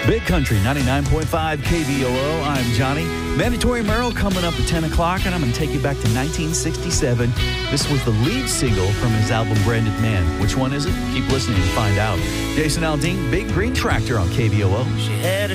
Big Country 99.5 KVOO. I'm Johnny. Mandatory Merle coming up at 10 o'clock, and I'm going to take you back to 1967. This was the lead single from his album Branded Man. Which one is it? Keep listening to find out. Jason Aldean, Big Green Tractor on KVOO. She had a